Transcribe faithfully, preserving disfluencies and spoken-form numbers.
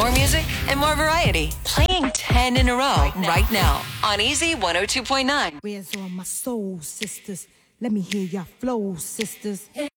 More music and more variety. Playing ten in a row right now, right now on Easy one oh two point nine. Where's all my soul sisters? Let me hear your flow, sisters.